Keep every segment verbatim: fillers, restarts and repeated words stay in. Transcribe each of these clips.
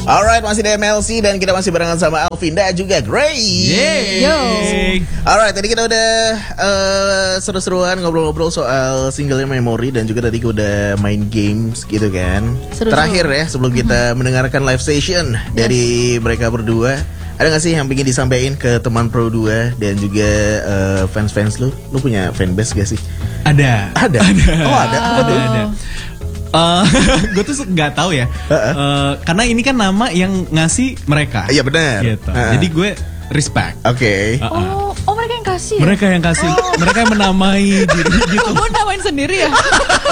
Alright, masih di M L C dan kita masih barengan sama Alvin dan juga Grace. Yeay. Yo. Alright, tadi kita udah uh, seru-seruan ngobrol-ngobrol soal singlenya Memory dan juga tadi kita udah main games gitu kan. Seru-seru. Terakhir ya sebelum kita mendengarkan live session yes. dari mereka berdua, ada gak sih yang pengen disampaikan ke teman Pro dua dan juga uh, fans-fans lu? Lu punya fanbase gak sih? Ada. Ada. Ada. Oh ada. Ada. Ada. ada. Uh, gue tuh nggak tahu ya, uh-uh. uh, karena ini kan nama yang ngasih mereka. Iya benar. Gitu. Uh-uh. Jadi gue respect. Oke. Okay. Uh-uh. Oh, oh mereka yang kasih. Ya? Mereka yang kasih. Oh. Mereka yang menamai diri gitu. Gue namain sendiri ya.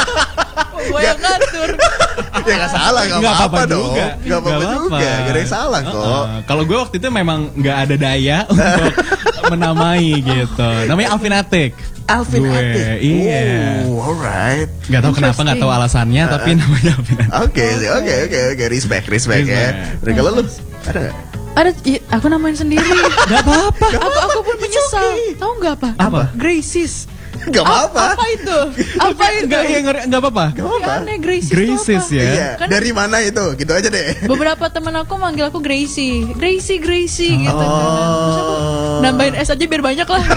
Gue yang ngatur. Ya nggak salah, nggak apa-apa dong. Nggak apa-apa juga, nggak ada yang salah kok. Uh-uh. Kalau gue waktu itu memang nggak ada daya untuk menamai gitu. Namanya Alvin Atik. Alvin Atik. Iya. Oh, alright. Gak tahu kenapa, gak tahu alasannya, uh, tapi namanya Alvin Atik. Oke, oke, oke, oke. Respect, respect ya. Dan kalau lu ada nggak? Ada, ya, aku namain sendiri. Gak apa-apa. Aku, aku pun menyesal. Tahu nggak apa? Apa? Graces. Gak apa-apa. Apa itu? Apa itu? Gak, ya, gak apa-apa. Gak apa-apa. Aneh, Graces, Graces ya. Iya. Kan dari mana itu? Gitu aja deh. Beberapa teman aku manggil aku Gracie, Gracie, Gracie oh. gitu. Terus aku nambahin S aja biar banyak lah.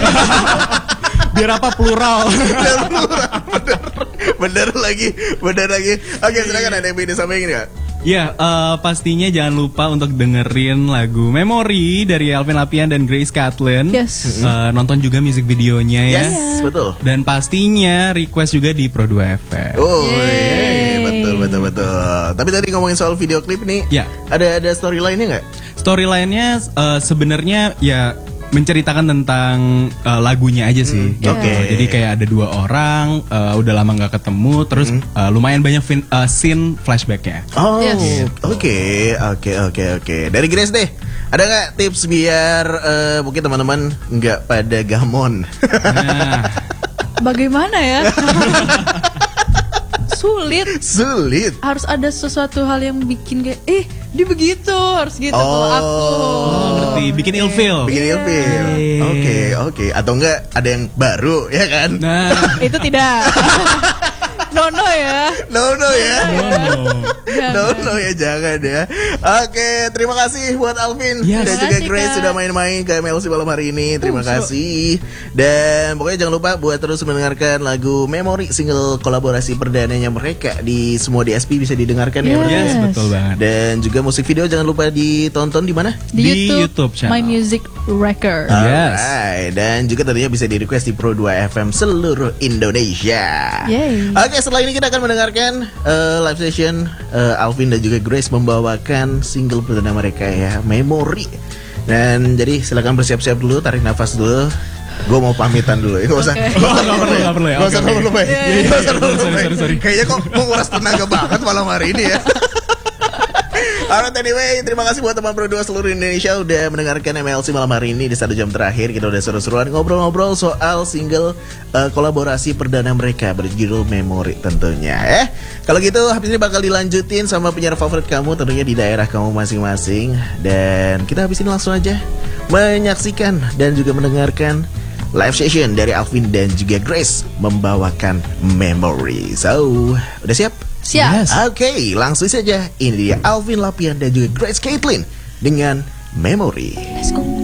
Biar apa plural. Biar plural. Bener. Bener lagi. Bener lagi. Oke, silakan ada yang ingin disampaikan nggak? Ya, uh, pastinya jangan lupa untuk dengerin lagu Memory dari Alvin Lapian dan Grace Katlyn. Yes. Uh, nonton juga music videonya ya. Yes, yeah. Betul. Dan pastinya request juga di Pro dua F M. Oh, yeay. betul, betul, betul. Tapi tadi ngomongin soal video klip nih, ya. Ada ada storyline-nya nggak? Storyline-nya uh, sebenarnya ya menceritakan tentang uh, lagunya aja sih. Mm, gitu. Okay. Jadi kayak ada dua orang, uh, udah lama nggak ketemu, terus mm. uh, lumayan banyak fin- uh, scene flashbacknya. Oh, oke, yes. oke, oke, oke, oke. Dari Grace deh, ada nggak tips biar uh, mungkin teman-teman nggak pada gamon? Nah. Bagaimana ya? Sulit. Sulit. Harus ada sesuatu hal yang bikin kayak, eh, dia begitu, harus gitu oh. kalau aku. Oh, ngerti. Bikin ilfeel. Bikin yeah. ilfeel. Oke, okay, oke. Okay. Atau enggak ada yang baru, ya kan? Nah, itu tidak. No no ya. No no ya. No no. No no ya, jangan ya. Oke, terima kasih buat Alvin yes. dan juga Grace sudah main-main ke M L C malam hari ini. Terima uh, kasih. Dan pokoknya jangan lupa buat terus mendengarkan lagu Memory, single kolaborasi perdananya mereka di semua D S P bisa didengarkan yes. ya. Yes, betul banget. Dan juga musik video jangan lupa ditonton di mana? Di, di YouTube, YouTube channel My Music Record. Yes. Alright. Dan juga tentunya bisa di request di Pro dua F M seluruh Indonesia. Yay. Oke, setelah ini kita akan mendengarkan uh, live session uh, Alvin dan juga Grace membawakan single perdana mereka ya, Memory. Dan jadi silakan bersiap-siap dulu, tarik nafas dulu. Gue mau pamitan dulu. Gak usah. Okay. Gak usah Gak perlu, gak perlu ya. Gak usah perlu Pak. Gak usah perlu. Kayaknya kok menguras tenaga banget malam hari ini ya. Alright, anyway, terima kasih buat teman Pro dua seluruh Indonesia udah mendengarkan M L C malam hari ini. Di satu jam terakhir kita udah seru-seruan ngobrol-ngobrol soal single uh, kolaborasi perdana mereka berjudul Memory tentunya. Eh, kalau gitu habis ini bakal dilanjutin sama penyiar favorit kamu tentunya di daerah kamu masing-masing. Dan kita habis ini langsung aja menyaksikan dan juga mendengarkan live session dari Alvin dan juga Grace membawakan Memory. So, udah siap? Siap. Yes. Oke, okay, langsung saja. Ini dia Alvin Lapian dan juga Grace Katlyn dengan Memory. Let's go.